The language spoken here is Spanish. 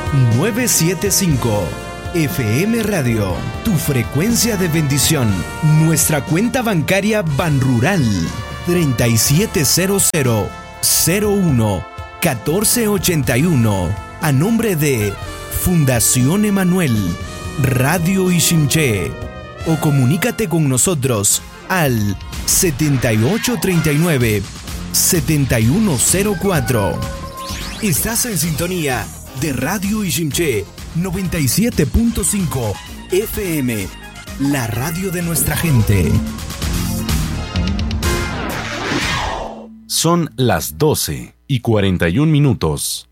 975. FM Radio, tu frecuencia de bendición. Nuestra cuenta bancaria Banrural 3700-01-1481. A nombre de Fundación Emanuel, Radio Iximché. O comunícate con nosotros al 7839-7104. Estás en sintonía de Radio Iximché 97.5 FM, la radio de nuestra gente. Son las 12:41.